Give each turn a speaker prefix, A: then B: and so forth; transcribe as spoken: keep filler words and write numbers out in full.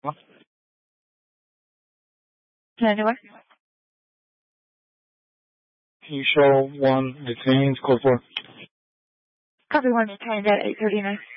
A: Anyway.
B: Can you show one detained, code four?
A: Copy one detained at eight thirty-nine.